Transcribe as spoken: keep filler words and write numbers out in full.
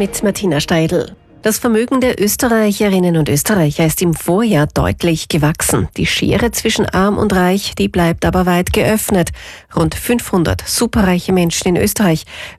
mit Martina Steidl. Das Vermögen der Österreicherinnen und Österreicher ist im Vorjahr deutlich gewachsen. Die Schere zwischen Arm und Reich, die bleibt aber weit geöffnet. Rund fünfhundert superreiche Menschen in Österreich